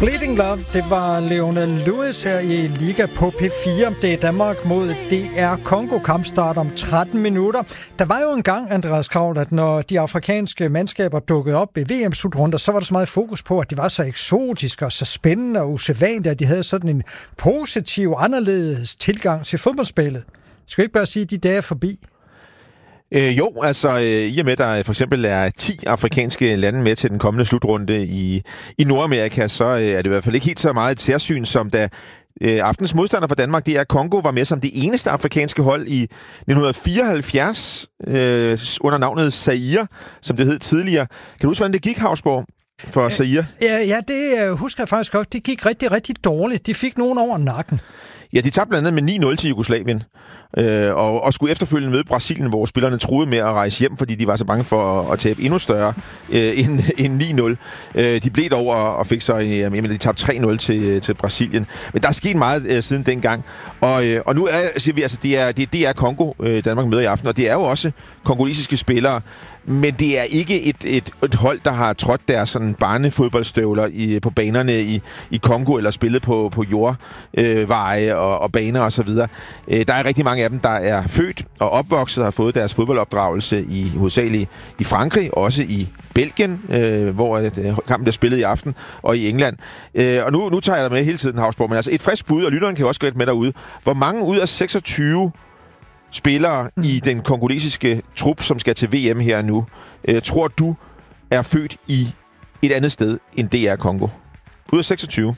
Bleeding Love, det var Lionel Lewis her i Liga på P4. Det er Danmark mod DR Congo. Kamp starter om 13 minutter. Der var jo en gang, Andreas Kraul, at når de afrikanske mandskaber dukkede op ved VM-slutrunder, så var der så meget fokus på, at de var så eksotiske og så spændende og usædvanlige, at de havde sådan en positiv, anderledes tilgang til fodboldspillet. Skal vi ikke bare sige, at de dage er forbi? Jo, altså i og med, der for eksempel er 10 afrikanske lande med til den kommende slutrunde i Nordamerika, så er det i hvert fald ikke helt så meget et særsyn, som da aftens modstander for Danmark, det er Congo, var med som det eneste afrikanske hold i 1974 under navnet Zaire, som det hed tidligere. Kan du huske, hvordan det gik, Hausborg, for Zaire? Ja, det husker jeg faktisk godt. Det gik rigtig, rigtig dårligt. De fik nogen over nakken. Ja, de tabte blandt andet med 9-0 til Jugoslavien, og skulle efterfølgende møde Brasilien, hvor spillerne troede med at rejse hjem, fordi de var så bange for at tabe endnu større end 9-0. De blev over og fik så, de tabte 3-0 til Brasilien. Men der er sket meget siden dengang, og nu siger vi, altså, det er Congo, Danmark møder i aften, og det er jo også kongolesiske spillere, men det er ikke et hold, der har trådt deres sådan barnefodboldstøvler på banerne i Congo, eller spillet på jordveje og baner og så videre. Der er rigtig mange af dem, der er født og opvokset og har fået deres fodboldopdragelse hovedsageligt i Frankrig, også i Belgien, hvor kampen bliver spillet i aften, og i England. Og nu tager jeg dig med hele tiden, Hausborg, men altså et frisk bud, og lytteren kan jo også gå lidt med derude. Hvor mange ud af 26 spillere i den kongolesiske trup, som skal til VM her nu, tror du er født i et andet sted end DR Congo? Ud af 26.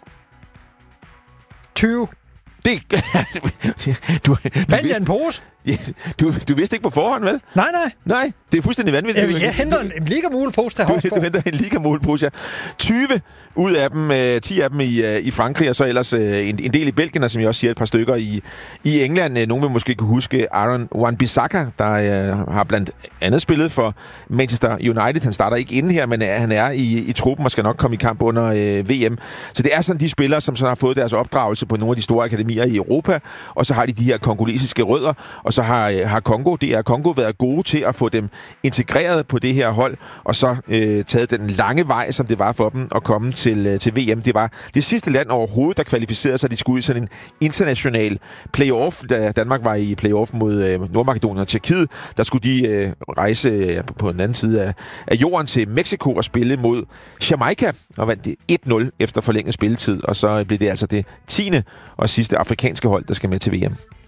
20. Det... Vandt jeg en pose? Du vidste ikke på forhånd, vel? Nej, det er fuldstændig vanvittigt. Jeg henter en ligamule-pose til Hausborg. Du henter en ligamule-pose, ja. 20 ud af dem, 10 af dem i Frankrig, og så ellers en del i Belgien, og som jeg også siger, et par stykker i England. Nogle vil måske kunne huske Aaron Wan-Bissaka, der har blandt andet spillet for Manchester United. Han starter ikke inde her, men han er i truppen og skal nok komme i kamp under VM. Så det er sådan de spillere, som så har fået deres opdragelse på nogle af de store akademier i Europa, og så har de her kongolesiske rødder, og så har Congo været gode til at få dem integreret på det her hold, og så taget den lange vej, som det var for dem at komme til VM. Det var det sidste land overhovedet, der kvalificerede sig. De skulle ud i sådan en international playoff. Da Danmark var i playoff mod Nordmakedonien og Tjekkiet, der skulle de rejse på den anden side af jorden til Mexico og spille mod Jamaica, og vandt det 1-0 efter forlænget spilletid, og så blev det altså det 10. og sidste afrikanske hold, der skal med til VM.